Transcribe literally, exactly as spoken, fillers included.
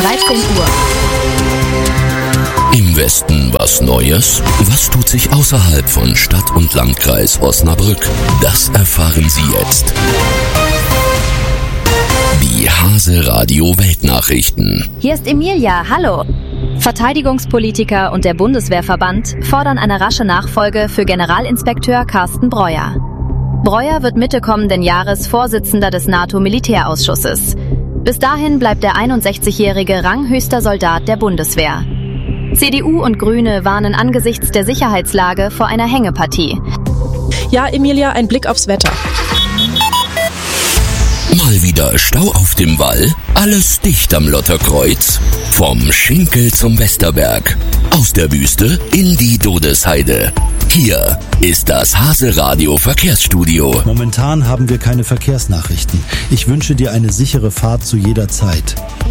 dreizehn Uhr. Im Westen was Neues? Was tut sich außerhalb von Stadt und Landkreis Osnabrück? Das erfahren Sie jetzt. Die Hase Radio Weltnachrichten. Hier ist Emilia, hallo. Verteidigungspolitiker und der Bundeswehrverband fordern eine rasche Nachfolge für Generalinspekteur Carsten Breuer. Breuer wird Mitte kommenden Jahres Vorsitzender des NATO-Militärausschusses. Bis dahin bleibt der einundsechzigjährige ranghöchster Soldat der Bundeswehr. C D U und Grüne warnen angesichts der Sicherheitslage vor einer Hängepartie. Ja, Emilia, ein Blick aufs Wetter. Mal wieder Stau auf dem Wall, alles dicht am Lotterkreuz. Vom Schinkel zum Westerberg, aus der Wüste in die Dodesheide. Hier ist das Hase Radio Verkehrsstudio. Momentan haben wir keine Verkehrsnachrichten. Ich wünsche dir eine sichere Fahrt zu jeder Zeit.